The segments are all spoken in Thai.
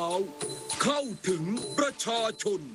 เข้าถึงประชาชน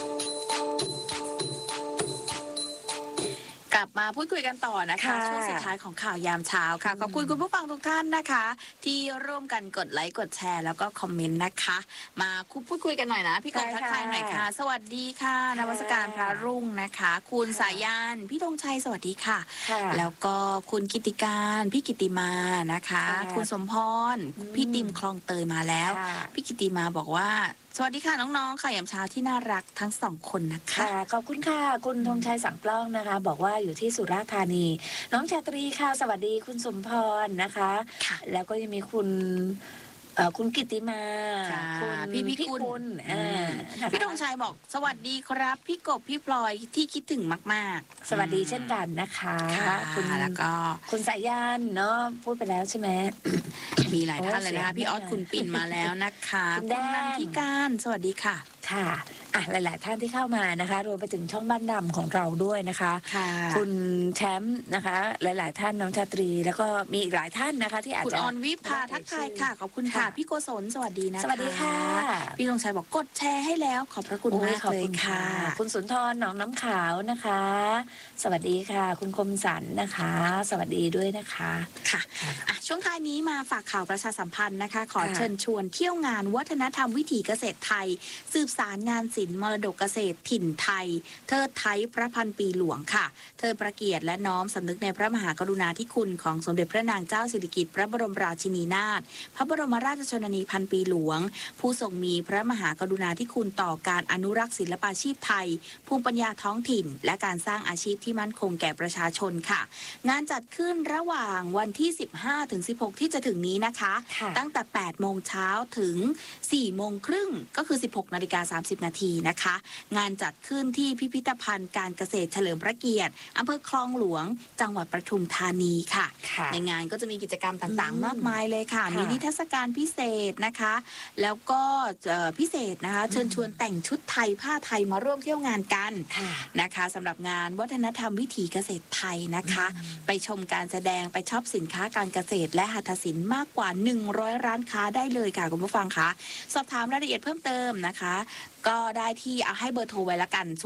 กลับมาพูดคุยกันต่อนะคะช่วงสุดท้ายของข่าวยามเช้าค่ะขอบคุณคุณผู้ฟังทุกท่านนะคะที่ร่วมกันกดไลค์กดแชร์แล้วก็คอมเมนต์นะคะมาพูดคุยกันหน่อยนะพี่กบทักทายหน่อยค่ะสวัสดีค่ะนมัสการพระรุ่งนะคะคุณสายันพี่ธงชัยสวัสดีค่ะแล้วก็คุณกิติการพี่กิติมานะคะคุณสมพรพี่ติมคลองเตยมาแล้วพี่กิติมาบอกว่าสวัสดีค่ะน้องๆค่ะยามเช้าที่น่ารักทั้งสองคนนะคะขอบคุณค่ะคุณธงชัยสังกล้องนะคะบอกว่าอยู่ที่สุราษฎร์ธานีน้องชาตรีค่ะสวัสดีคุณสมพรนะคะแล้วก็ยังมีคุณกิติมาพี่พิกุลพี่ธงชัยบอกสวัสดีครับพี่กบพี่พลอยที่คิดถึงมากๆสวัสดีเช่นกันนะคะคุณแล้วก็คุณสายันเนาะพูดไปแล้วใช่ไหมมีหลายท่านเลยนะคะพี่ออสคุณปิ่นมาแล้วนะคะคุณนันทิการสวัสดีค่ะค่ะหลายๆท่านที่เข้ามานะคะรวมไปถึงช่องบ้านดำของเราด้วยนะคะคุณแชมป์นะคะหลายๆท่านน้องชาตรีแล้วก็มีอีกหลายท่านนะคะที่อาจจะคุณออนวิภาทักทายค่ะขอบคุณค่ะพี่โกศลสวัสดีนะคะสวัสดีค่ะพี่ธงชัยบอกกดแชร์ให้แล้วขอบพระคุณมากเลยค่ะคุณสุนทรหนองน้ำขาวนะคะสวัสดีค่ะคุณคมสันนะคะสวัสดีด้วยนะคะค่ะช่วงท้ายนี้มาฝากข่าวประชาสัมพันธ์นะคะขอเชิญชวนเที่ยวงานวัฒนธรรมวิถีเกษตรไทยสืบสารงานศิลป์มรดกเกษตรถิ่นไทยเทิดไทยพระพันปีหลวงค่ะเทิดพระเกียรติและน้อมสำนึกในพระมหากรุณาธิคุณของสมเด็จพระนางเจ้าสิริกิติ์พระบรมราชินีนาถพระบรมราชชนนีพันปีหลวงผู้ทรงมีพระมหากรุณาธิคุณต่อการอนุรักษ์ศิลปาชีพไทยภูมิปัญญาท้องถิ่นและการสร้างอาชีพที่มั่นคงแก่ประชาชนค่ะงานจัดขึ้นระหว่างวันที่15-16ที่จะถึงนี้นะคะตั้งแต่8โมงเช้าถึง4โมงครึ่งก็คือ 16:30 นาทีนะคะงานจัดขึ้นที่พิพิธภัณฑ์การเกษตรเฉลิมพระเกียรติอำเภอคลองหลวงจังหวัดปทุมธานีค่ะในงานก็จะมีกิจกรรมต่างๆมากมายเลยค่ะมีนิทรรศการพิเศษนะคะแล้วก็พิเศษนะคะเชิญชวนแต่งชุดไทยผ้าไทยมาร่วมเที่ยวงานกันนะคะสำหรับงานวัฒนธรรมวิถีเกษตรไทยนะคะไปชมการแสดงไปช็อปสินค้าการเกษตรและหัตถศิลป์มากกว่า100ร้านค้าได้เลยค่ะคุณผู้ฟังคะสอบถามรายละเอียดเพิ่มเติมนะคะก็ได้ที่เอาให้เบอร์โทรไว้ละกัน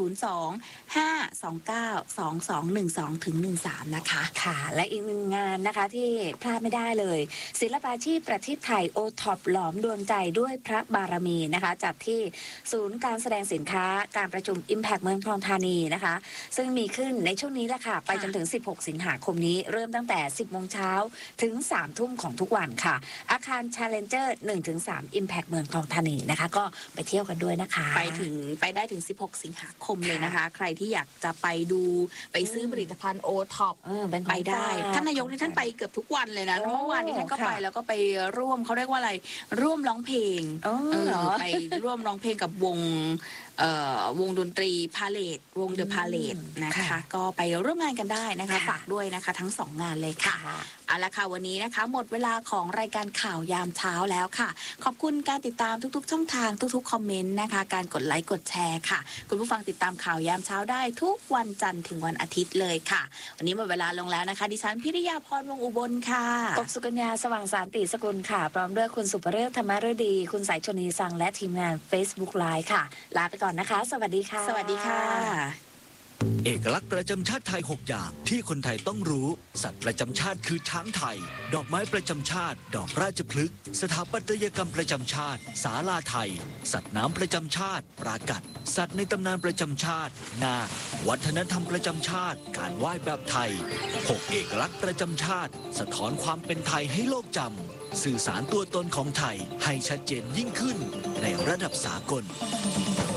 02-529-2212-13นะคะค่ะและอีกหนึ่งงานนะคะที่พลาดไม่ได้เลยศิลปาชีพประเทศไทยโอท็อปหลอมดวงใจด้วยพระบารมีนะคะจัดที่ศูนย์การแสดงสินค้าการประชุม Impact เมืองทองธานีนะคะซึ่งมีขึ้นในช่วงนี้แหละค่ะไปจนถึง16สิงหาคมนี้เริ่มตั้งแต่10โมงเช้าถึง3ทุ่มของทุกวันค่ะอาคาร Challenger 1-3 Impact เมืองทองธานีนะคะก็ไปเที่ยวกันด้วยนะคะไปได้ถึง16สิงหาคมเลยนะคะใครที่อยากจะไปดูไปซื้อผลิตภัณฑ์โอท็อปไปได้ท่านนายกนี่ท่านไปเกือบทุกวันเลยนะเมื่อวานนี้ท่านก็ไปแล้วก็ไปร่วมเขาเรียกว่าอะไรร่วมร้องเพลงไปร่วมร้องเพลงกับวงดนตรีพาเลทวงเดอะพาเลทนะคะก็ไปร่วมงานกันได้นะคะฝากด้วยนะคะทั้ง2งานเลยค่ะเอาละค่ะวันนี้นะคะหมดเวลาของรายการข่าวยามเช้าแล้วค่ะขอบคุณการติดตามทุกๆช่องทางทุกๆคอมเมนต์นะคะการกดไลค์กดแชร์ค่ะคุณผู้ฟังติดตามข่าวยามเช้าได้ทุกวันจันทร์ถึงวันอาทิตย์เลยค่ะวันนี้หมดเวลาลงแล้วนะคะดิฉันพิริยาพรวงอุบลค่ะกบสุกัญญาสว่างสารติสกุลค่ะพร้อมด้วยคุณสุภเริศธรรมฤดีคุณสายชนีสังและทีมงาน Facebook Live ค่ะลาไปก่อนนะคะสวัสดีค่ะสวัสดีค่ะเอกลักษณ์ประจำชาติไทย6อย่างที่คนไทยต้องรู้สัตว์ประจำชาติคือช้างไทยดอกไม้ประจำชาติดอกราชพฤกษ์สถาปัตยกรรมประจำชาติศาลาไทยสัตว์น้ำประจำชาติปรากัดสัตว์ในตำนานประจำชาตินาควัฒนธรรมประจำชาติการไหว้แบบไทย6เอกลักษณ์ประจำชาติสะท้อนความเป็นไทยให้โลกจำสื่อสารตัวตนของไทยให้ชัดเจนยิ่งขึ้นในระดับสากล